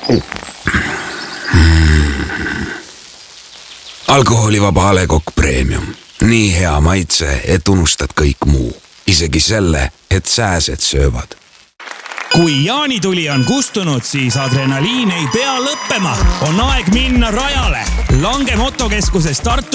Alkoholivaba A Le Coq Premium. Nii hea maitse, et unustad kõik muu. Isegi selle, et sääsed söövad. Kui jaanituli on kustunud, siis adrenaliin ei pea lõppema. On aeg minna rajale. Lange motokeskuses Tartu